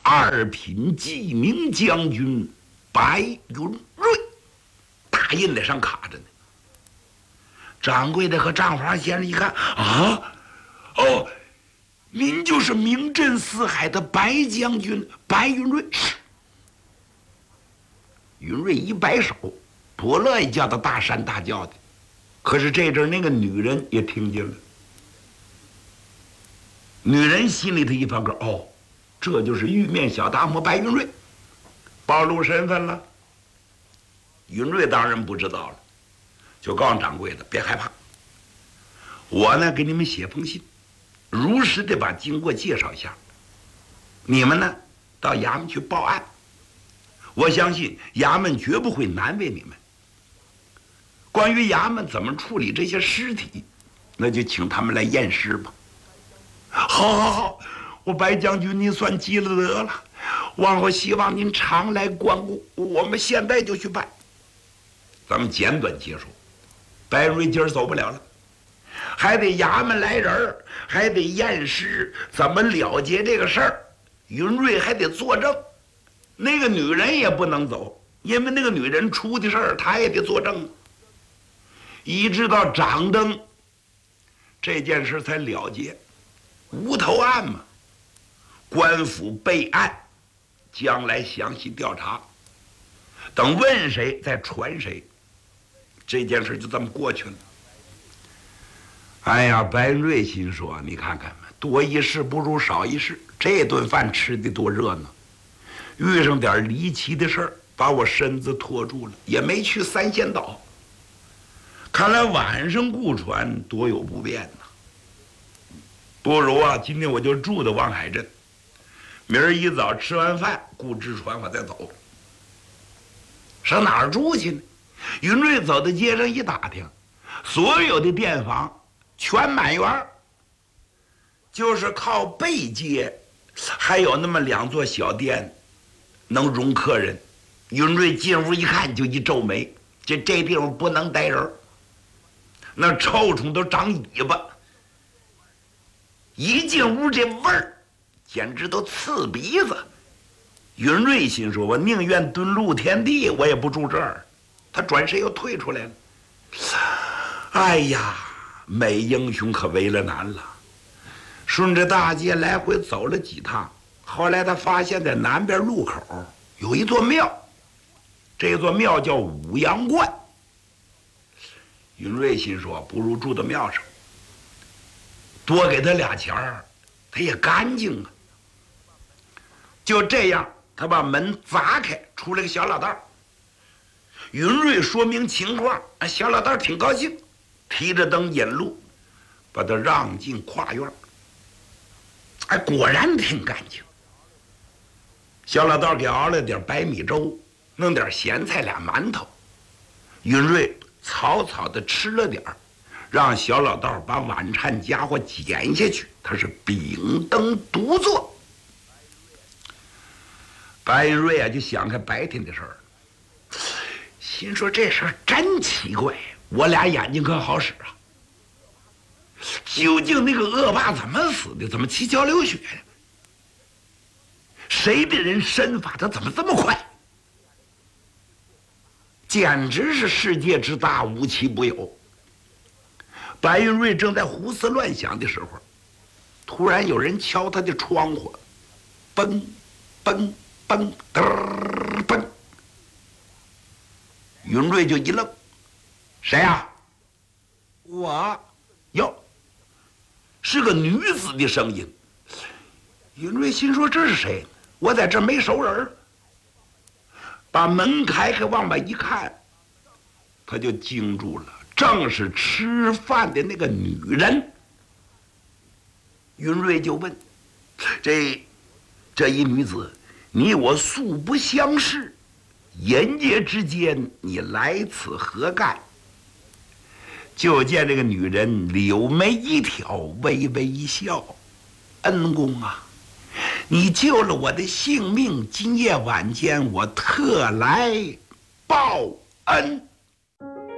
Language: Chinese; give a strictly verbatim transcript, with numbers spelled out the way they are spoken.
二品记名将军白云瑞，大印子上卡着呢。掌柜的和账房先生一看啊，哦，您就是名震四海的白将军白云瑞。云瑞一摆手，不乐意叫他大山大叫的。可是这阵那个女人也听见了，女人心里头一翻个哦，这就是玉面小大魔白云瑞，暴露身份了。云瑞当然不知道了，就告诉掌柜的别害怕，我呢给你们写封信，如实的把经过介绍一下，你们呢到衙门去报案，我相信衙门绝不会难为你们。关于衙门怎么处理这些尸体，那就请他们来验尸吧。好好好，我白将军您算积了德了，往后希望您常来光顾，我们现在就去办。咱们简短结束，白瑞今儿走不了了，还得衙门来人，还得验尸，怎么了结这个事儿？云瑞还得作证，那个女人也不能走，因为那个女人出的事儿，她也得作证。一直到掌灯，这件事才了结，无头案嘛。官府备案，将来详细调查，等问谁再传谁，这件事就这么过去了。哎呀，白瑞心说：“你看看嘛，多一事不如少一事。这顿饭吃的多热闹，遇上点离奇的事儿，把我身子拖住了，也没去三仙岛。看来晚上雇船多有不便呐。不如啊，今天我就住到望海镇，明儿一早吃完饭雇只船我再走。上哪儿住去呢？”云瑞走到街上一打听，所有的店房全满员，就是靠背街还有那么两座小店能容客人。云瑞进屋一看，就一皱眉，这这地方不能待人，那臭虫都长尾巴，一进屋这味儿简直都刺鼻子。云瑞心说：“我宁愿蹲露天地，我也不住这儿。”他转身又退出来了。哎呀，美英雄可为了难了。顺着大街来回走了几趟，后来他发现在南边路口有一座庙，这座庙叫五阳观。云瑞心说：“不如住到庙上，多给他俩钱儿，他也干净啊。”就这样，他把门砸开，出来个小老道。云瑞说明情况，小老道挺高兴，提着灯引路，把他让进跨院。哎，果然挺干净。小老道给熬了点白米粥，弄点咸菜俩馒头。云瑞草草的吃了点儿，让小老道把晚餐家伙捡下去，他是秉灯独坐。白云瑞啊，就想开白天的事儿，心说这事儿真奇怪，我俩眼睛可好使啊！究竟那个恶霸怎么死的？怎么七窍流血呀？谁的人身法他怎么这么快？简直是世界之大，无奇不有。白云瑞正在胡思乱想的时候，突然有人敲他的窗户，嘣嘣嘣嘚嘣。云瑞就一愣：“谁呀？”“我。”“哟，是个女子的声音。”云瑞心说：“这是谁？我在这没熟人。”把门开开，往外一看，他就惊住了，正是吃饭的那个女人。云瑞就问：“这这一女子，你我素不相识，人夜之间你来此何干？”就见这个女人柳眉一挑，微微一笑：“恩公啊，你救了我的性命，今夜晚间我特来报恩。”